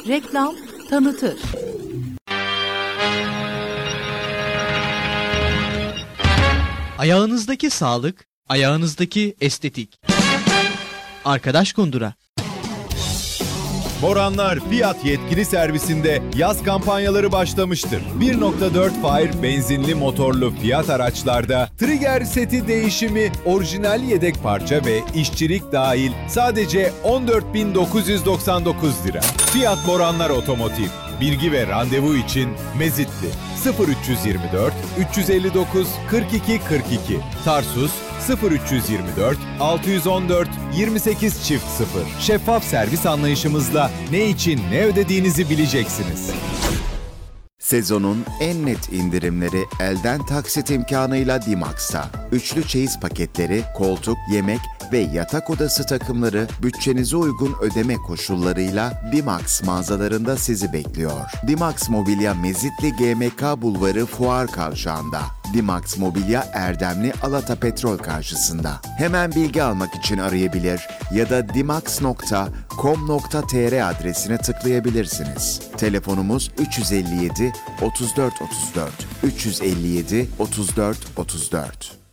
reklam, tanıtır. Ayağınızdaki sağlık, ayağınızdaki estetik. Arkadaş Kundura. Boranlar Fiyat yetkili servisinde yaz kampanyaları başlamıştır. 1.4 Fire benzinli motorlu Fiat araçlarda trigger seti değişimi, orijinal yedek parça ve işçilik dahil sadece 14.999 lira. Fiyat Boranlar Otomotiv. Bilgi ve randevu için Mezitli 0324 359 42 42, Tarsus 0324 614 28 çift 0. Şeffaf servis anlayışımızla ne için ne ödediğinizi bileceksiniz. Sezonun en net indirimleri elden taksit imkanıyla Dimax'ta. Üçlü çeyiz paketleri, koltuk, yemek ve yatak odası takımları bütçenize uygun ödeme koşullarıyla Dimax mağazalarında sizi bekliyor. Dimax Mobilya Mezitli GMK Bulvarı Fuar Kavşağı'nda. Dimax Mobilya Erdemli Alata Petrol karşısında. Hemen bilgi almak için arayabilir ya da dimax.com.tr adresine tıklayabilirsiniz. Telefonumuz 357 34 34 357 34 34.